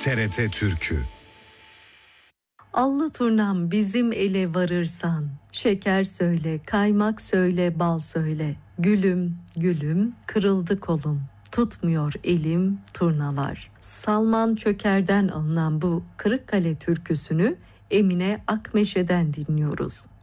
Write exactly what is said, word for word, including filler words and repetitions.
T R T Türkü. Allı turnam bizim ele varırsan, şeker söyle, kaymak söyle, bal söyle. Gülüm, gülüm, kırıldı kolum, tutmuyor elim turnalar. Salman Çöker'den alınan bu Kırıkkale türküsünü Emine Akmeşe'den dinliyoruz.